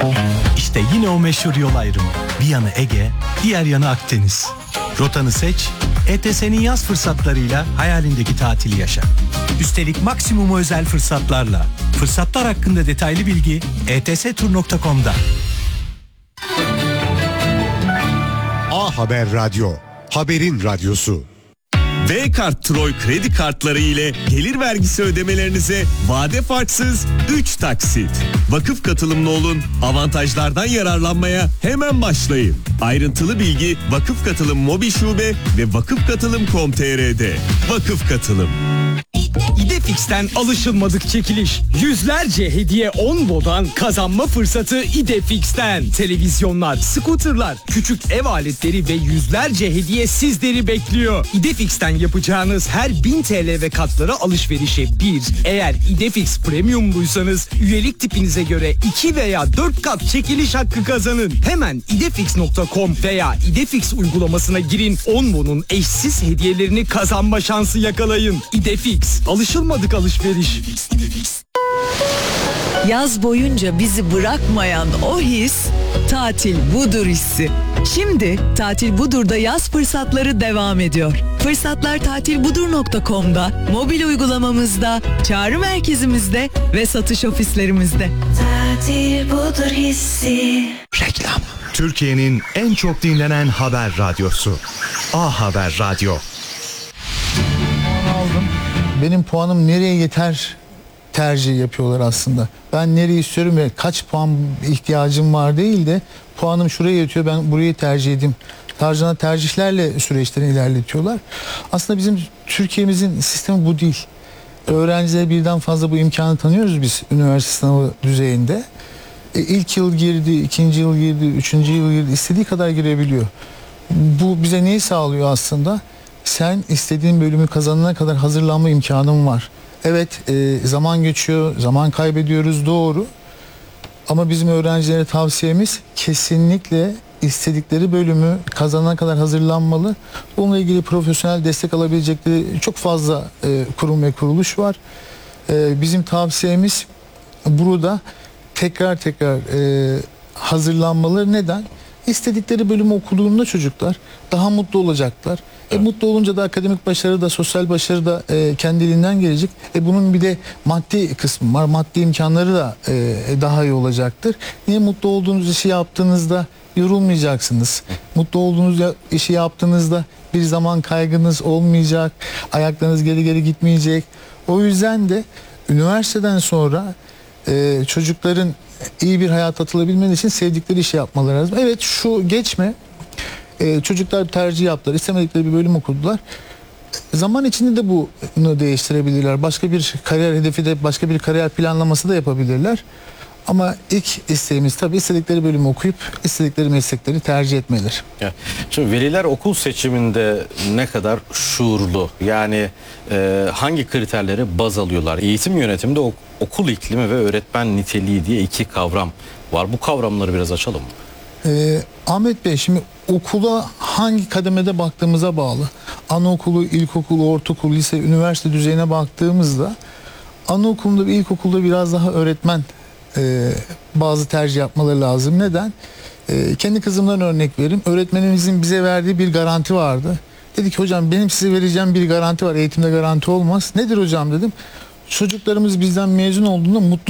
İşte yine o meşhur yol ayrımı. Bir yanı Ege, diğer yanı Akdeniz. Rotanı seç, ETS'nin yaz fırsatlarıyla hayalindeki tatili yaşa. Üstelik maksimum özel fırsatlarla. Fırsatlar hakkında detaylı bilgi etstur.com'da. A Haber Radyo, haberin radyosu. V-Kart Troy kredi kartları ile gelir vergisi ödemelerinize vade farksız 3 taksit. Vakıf katılımlı olun, avantajlardan yararlanmaya hemen başlayın. Ayrıntılı bilgi Vakıf Katılım Mobil Şube ve vakıfkatılım.com.tr'de. Vakıf Katılım. İdefix'ten alışılmadık çekiliş. Yüzlerce hediye 10 bodan kazanma fırsatı İdefix'ten. Televizyonlar, skuterlar, küçük ev aletleri ve yüzlerce hediye sizleri bekliyor. İdefix'ten yapacağınız her 1000 TL ve katlara alışverişe 1. Eğer İdefix Premium'luysanız üyelik tipinize göre 2 veya 4 kat çekiliş hakkı kazanın. Hemen idefix.com veya İdefix uygulamasına girin. 10 bonun eşsiz hediyelerini kazanma şansı yakalayın. İdefix. Alışılmadık alışveriş. Yaz boyunca bizi bırakmayan o his, Tatil Budur hissi. Şimdi Tatil Budur'da yaz fırsatları devam ediyor. Fırsatlar tatilbudur.com'da, mobil uygulamamızda, çağrı merkezimizde ve satış ofislerimizde. Tatil Budur hissi. Reklam. Türkiye'nin en çok dinlenen haber radyosu. A Haber Radyo. Aldım. Benim puanım nereye yeter tercih yapıyorlar aslında. Ben nereyi istiyorum ve kaç puan ihtiyacım var değil de puanım şuraya yetiyor, ben burayı tercih edeyim tarzına tercihlerle süreçlerini ilerletiyorlar. Aslında bizim Türkiye'mizin sistemi bu değil. Öğrencilere birden fazla bu imkanı tanıyoruz biz üniversite sınavı düzeyinde. İlk yıl girdi, ikinci yıl girdi, üçüncü yıl girdi, istediği kadar girebiliyor. Bu bize neyi sağlıyor aslında? Sen istediğin bölümü kazanana kadar hazırlanma imkanın var. Evet, zaman geçiyor, zaman kaybediyoruz, doğru. Ama bizim öğrencilere tavsiyemiz kesinlikle istedikleri bölümü kazanana kadar hazırlanmalı. Bununla ilgili profesyonel destek alabilecekleri çok fazla kurum ve kuruluş var. Bizim tavsiyemiz burada tekrar hazırlanmaları. Neden? İstedikleri bölümü okuduğunda çocuklar daha mutlu olacaklar. Mutlu olunca da akademik başarı da sosyal başarı da kendiliğinden gelecek. Bunun bir de maddi kısmı var. Maddi imkanları da daha iyi olacaktır. Niye? Mutlu olduğunuz işi yaptığınızda yorulmayacaksınız. Mutlu olduğunuz işi yaptığınızda bir zaman kaygınız olmayacak. Ayaklarınız geri gitmeyecek. O yüzden de üniversiteden sonra çocukların iyi bir hayat atılabilmeleri için sevdikleri işi yapmaları lazım. Evet, şu geçme. Çocuklar bir tercih yaptılar. İstemedikleri bir bölüm okudular. Zaman içinde de bunu değiştirebilirler. Başka bir kariyer hedefi de, başka bir kariyer planlaması da yapabilirler. Ama ilk isteğimiz tabii istedikleri bölümü okuyup istedikleri meslekleri tercih etmeleri. Şimdi veliler okul seçiminde ne kadar şuurlu? Yani hangi kriterleri baz alıyorlar? Eğitim yönetiminde okul iklimi ve öğretmen niteliği diye 2 kavram var. Bu kavramları biraz açalım mı? Ahmet Bey, şimdi okula hangi kademede baktığımıza bağlı. Anaokulu, ilkokulu, ortaokulu, lise, üniversite düzeyine baktığımızda anaokulunda ve ilkokulda biraz daha öğretmen bazı tercih yapmaları lazım. Neden? Kendi kızımdan örnek vereyim. Öğretmenimizin bize verdiği bir garanti vardı. Dedi ki hocam benim size vereceğim bir garanti var. Eğitimde garanti olmaz. Nedir hocam dedim. Çocuklarımız bizden mezun olduğunda mutlu